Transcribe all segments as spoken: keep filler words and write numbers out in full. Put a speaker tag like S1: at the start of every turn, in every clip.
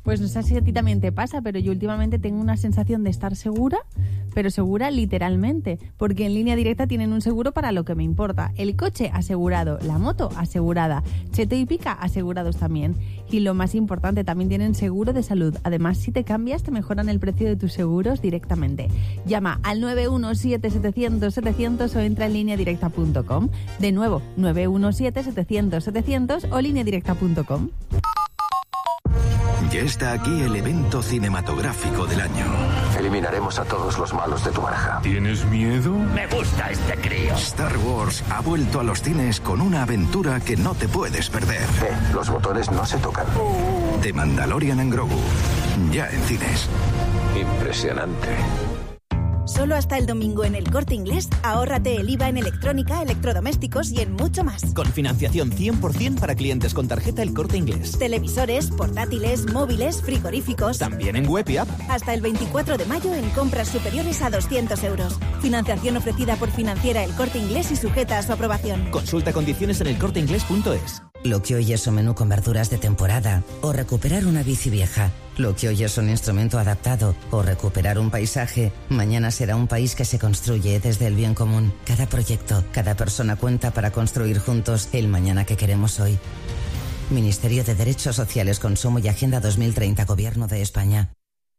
S1: Pues no sé si a ti también te pasa, pero yo últimamente tengo una sensación de estar segura, pero segura literalmente, porque en Línea Directa tienen un seguro para lo que me importa. El coche asegurado, la moto asegurada, Cheto y Pica asegurados también. Y lo más importante, también tienen seguro de salud. Además, si te cambias, te mejoran el precio de tus seguros directamente. Llama al nueve uno siete, setecientos, setecientos o entra en línea directa punto com. De nuevo, nueve uno siete, setecientos, setecientos o línea directa punto com.
S2: Ya está aquí el evento cinematográfico del año.
S3: Eliminaremos a todos los malos de tu baraja.
S2: ¿Tienes miedo?
S3: Me gusta este crío.
S2: Star Wars ha vuelto a los cines con una aventura que no te puedes perder.
S3: Eh, los botones no se tocan.
S2: The Mandalorian and Grogu. Ya en cines.
S3: Impresionante.
S4: Solo hasta el domingo en El Corte Inglés, ahórrate el I V A en electrónica, electrodomésticos y en mucho más.
S5: Con financiación cien por ciento para clientes con tarjeta El Corte Inglés.
S4: Televisores, portátiles, móviles, frigoríficos.
S5: También en web y app.
S4: Hasta el veinticuatro de mayo en compras superiores a doscientos euros. Financiación ofrecida por Financiera El Corte Inglés y sujeta a su aprobación.
S5: Consulta condiciones en el corte inglés punto es.
S6: Lo que hoy es un menú con verduras de temporada o recuperar una bici vieja. Lo que hoy es un instrumento adaptado o recuperar un paisaje, mañana será un país que se construye desde el bien común. Cada proyecto, cada persona cuenta para construir juntos el mañana que queremos hoy. Ministerio de Derechos Sociales, Consumo y Agenda dos mil treinta, Gobierno de España.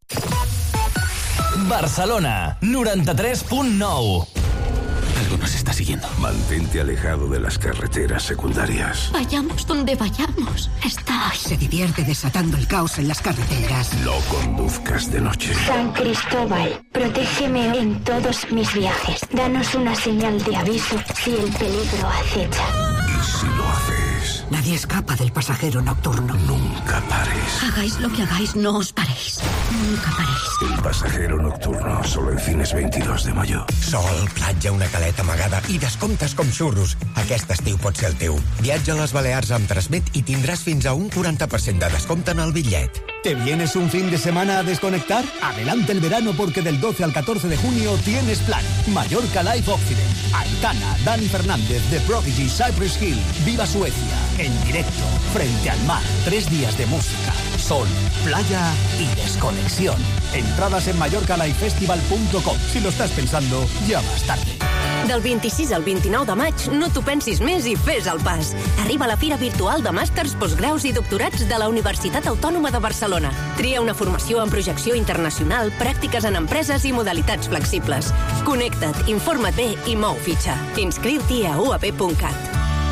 S7: Barcelona, noventa y tres punto nueve.
S2: Algo nos está siguiendo. Mantente alejado de las carreteras secundarias.
S8: Vayamos donde vayamos, está ahí.
S9: Se divierte desatando el caos en las carreteras.
S2: No conduzcas de noche.
S8: San Cristóbal, protégeme en todos mis viajes. Danos una señal de aviso si el peligro acecha.
S2: ¿Y si lo haces?
S9: Nadie escapa del pasajero nocturno.
S2: Nunca pares.
S8: Hagáis lo que hagáis, no os paréis. Nunca paréis.
S2: El pasajero nocturno, solo en cines veintidós de mayo.
S10: Sol, platja, una caleta amagada i descomptes com xurros. Aquest estiu pot ser el teu. Viatja a les Balears amb Transmet i tindràs fins a un quaranta per cent de descompte en el bitllet.
S11: ¿Te vienes un fin de semana a desconectar? Adelante el verano porque del doce al catorce de junio tienes plan. Mallorca Live Occident. Aitana, Dani Fernández, The Prodigy, Cypress Hill. Viva Suecia. En directo, frente al mar. Tres días de música, sol, playa y desconexión. Entradas en mallorca live festival punto com. Si lo estás pensando, ya vas tarde.
S12: Del vint-i-sis al vint-i-nou de maig, no t'ho pensis més i fes el pas. Arriba la Fira Virtual de Màsters, Postgraus i Doctorats de la Universitat Autònoma de Barcelona. Tria una formació en projecció internacional, pràctiques en empreses i modalitats flexibles. Connecta't, informa't bé i mou fitxa. Inscriu-t'hi a u a pe punt cat.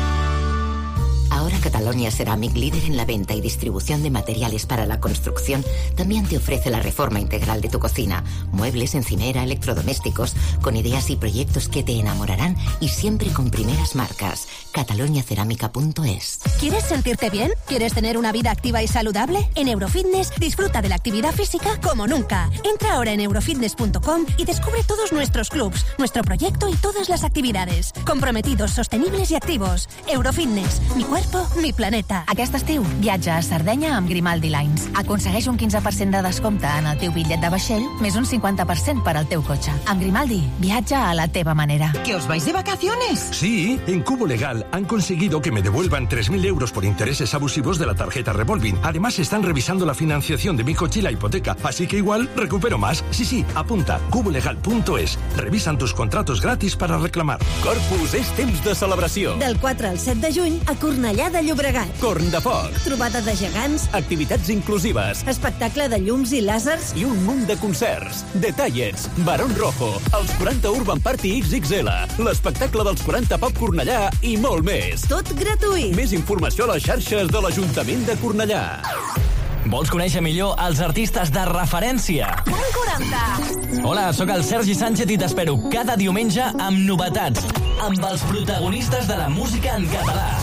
S13: Ahora Catalonia Ceramic, líder en la venta y distribución de materiales para la construcción, también te ofrece la reforma integral de tu cocina. Muebles, encimera, electrodomésticos, con ideas y proyectos que te enamorarán y siempre con primeras marcas. catalonia cerámica punto es.
S14: ¿Quieres sentirte bien? ¿Quieres tener una vida activa y saludable? En Eurofitness disfruta de la actividad física como nunca. Entra ahora en eurofitness punto com y descubre todos nuestros clubs, nuestro proyecto y todas las actividades. Comprometidos, sostenibles y activos. Eurofitness, mi cuerpo, mi planeta.
S15: Aquest estiu, viatja a Sardenya amb Grimaldi Lines. Aconsegueix un quinze per cent de descompte en el teu bitllet de vaixell, més un cincuenta per cent per al teu cotxe. Amb Grimaldi, viatja a la teva manera.
S9: ¿Que os vais de vacaciones?
S16: Sí, en Cubo Legal han conseguido que me devuelvan tres mil euros por intereses abusivos de la tarjeta Revolving. Además, están revisando la financiación de mi coche y la hipoteca, así que igual recupero más. Sí, sí, apunta, cubo legal punto es. Revisan tus contratos gratis para reclamar.
S17: Corpus és temps de celebració.
S4: Del quatre al set de juny a Cornellà de Llobregat.
S17: Corn de foc.
S4: Trobada de gegants.
S17: Activitats inclusives.
S4: Espectacle de llums i làsers.
S17: I un munt de concerts. Detallets. Barón Rojo. Els quaranta Urban Party ics ics ele. L'espectacle dels quaranta Pop Cornellà i molt més.
S4: Tot gratuït.
S17: Més informació a les xarxes de l'Ajuntament de Cornellà.
S7: Vols conèixer millor els artistes de referència?
S14: Punt quaranta.
S7: Hola, sóc el Sergi Sánchez i t'espero cada diumenge amb novetats, amb els protagonistes de la música en català.